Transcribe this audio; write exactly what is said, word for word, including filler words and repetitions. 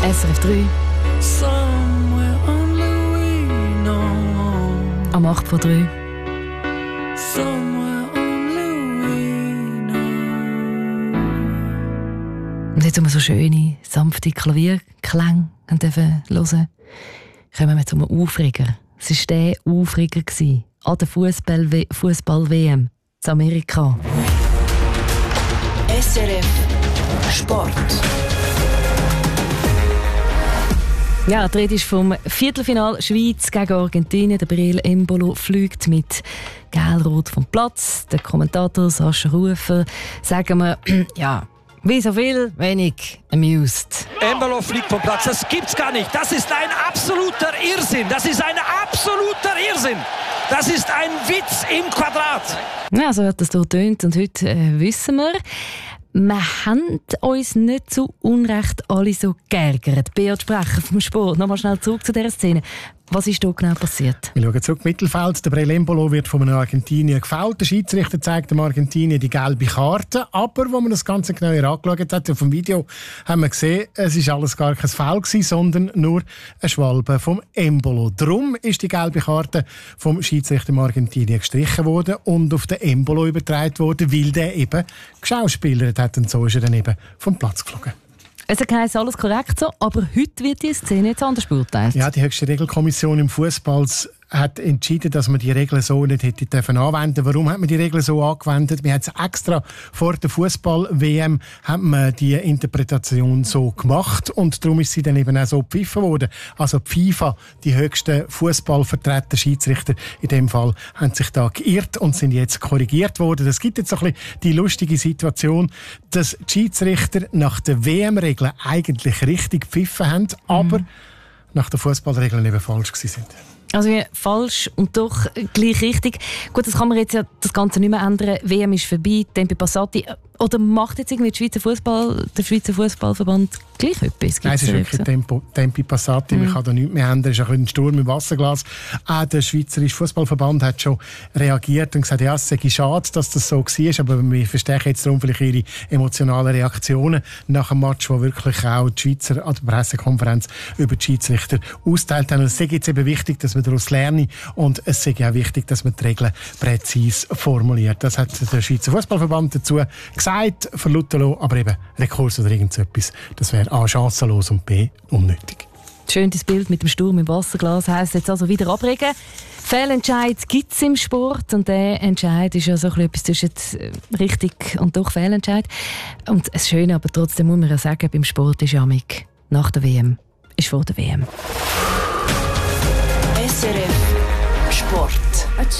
S R F drei. Am acht vor drei. Und jetzt, um so schöne, sanfte Klavierklänge hören dürfen, kommen wir zum Aufreger. Es war der Aufreger an der Fußball-W M in Amerika. S R F Sport. Ja, die Rede ist vom Viertelfinal Schweiz gegen Argentinien. Der Breel Embolo fliegt mit Gelrot vom Platz. Der Kommentator Sascha Rufer sagen wir, ja, wie so viel, wenig amused. Embolo fliegt vom Platz, das gibt's gar nicht. Das ist ein absoluter Irrsinn. Das ist ein absoluter Irrsinn. Das ist ein Witz im Quadrat. Ja, so hat das hier getönt. Und heute äh, wissen wir, wir haben uns nicht zu Unrecht alle so geärgert. Beat Sprecher vom Sport. Nochmal schnell zurück zu dieser Szene. Was ist da genau passiert? Wir schauen zurück. Mittelfeld. Der Breel Embolo wird von einem Argentinier gefoult. Der Schiedsrichter zeigt dem Argentinier die gelbe Karte. Aber, wo man das Ganze genauer angeschaut hat, auf dem Video, haben wir gesehen, es war alles gar kein Foul gewesen, sondern nur eine Schwalbe vom Embolo. Darum ist die gelbe Karte vom Schiedsrichter im Argentinier gestrichen worden und auf den Embolo übertragen worden, weil der eben geschauspielert hat. Und so ist er dann eben vom Platz geflogen. Es heisst alles korrekt so, aber heute wird die Szene jetzt anders beurteilt. Ja, die höchste Regelkommission im Fußball hat entschieden, dass man die Regeln so nicht hätte dürfen anwenden. Warum hat man die Regeln so angewendet? Man hat es extra vor der Fußball-W M hat man die Interpretation so gemacht und darum ist sie dann eben auch so gepfiffen worden. Also die FIFA, die höchsten Fußballvertreter, Schiedsrichter in dem Fall, haben sich da geirrt und sind jetzt korrigiert worden. Es gibt jetzt so ein bisschen die lustige Situation, dass die Schiedsrichter nach den W M-Regeln eigentlich richtig gepfiffen haben, aber mhm. nach den Fußballregeln eben falsch gewesen sind. Also ja, falsch und doch gleich richtig. Gut, das kann man jetzt ja das Ganze nicht mehr ändern. W M ist vorbei, Tempi Passati. Oder macht jetzt irgendwie der Schweizer Fußball, der Schweizer Fußballverband gleich etwas? Nein, es ist wirklich Tempo, Tempi Passati. Mhm. Man kann da nichts mehr ändern. Es ist ein bisschen ein Sturm im Wasserglas. Auch der Schweizerische Fußballverband hat schon reagiert und gesagt, ja, es sei schade, dass das so war, aber wir verstehen jetzt darum vielleicht ihre emotionalen Reaktionen nach dem Match, wo wirklich auch die Schweizer an der Pressekonferenz über die Schiedsrichter austeilt haben. Und es ist jetzt eben wichtig, dass man daraus lernen und es ist auch wichtig, dass man die Regeln präzise formuliert. Das hat der Schweizer Fußballverband dazu gesagt. Verluten aber eben Rekurs oder irgend so etwas, das wäre A, chancenlos und B, unnötig. Schönes Bild mit dem Sturm im Wasserglas heisst jetzt also wieder abregen. Fehlentscheid gibt es im Sport und der Entscheid ist ja so etwas zwischen richtig und doch Fehlentscheid. Und das Schöne aber trotzdem muss man ja sagen, beim Sport ist ja nach der W M, ist vor der W M. S R F